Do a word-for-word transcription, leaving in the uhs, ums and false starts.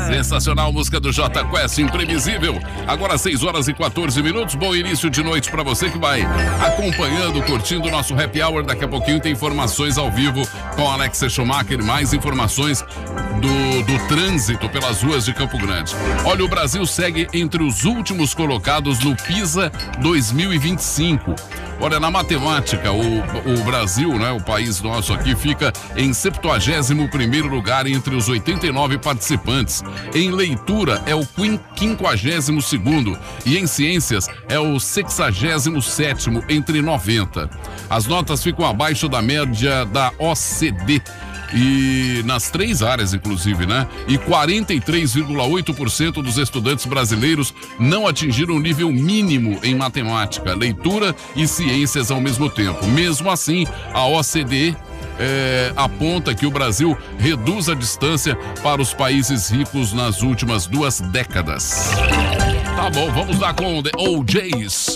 Sensacional, música do Jota Quest, Imprevisível. Agora seis horas e quatorze minutos. Bom início de noite pra você que vai acompanhando, curtindo o nosso Happy Hour. Daqui a pouquinho tem informações ao vivo com Alex Schumacher. Mais informações do, do trânsito pelas ruas de Campo Grande. Olha, o Brasil segue entre os últimos colocados no PISA dois mil e vinte e cinco. Olha, na matemática, o, o Brasil, né, o país nosso aqui, fica em septuagésimo primeiro lugar entre os oitenta e nove participantes. Em leitura é o quinquagésimo segundo e em ciências é o sexagésimo sétimo entre noventa. As notas ficam abaixo da média da O C D. E nas três áreas, inclusive, né? E quarenta e três vírgula oito por cento dos estudantes brasileiros não atingiram o nível mínimo em matemática, leitura e ciências ao mesmo tempo. Mesmo assim, a O C D é, aponta que o Brasil reduz a distância para os países ricos nas últimas duas décadas. Tá bom, vamos lá com The O Js.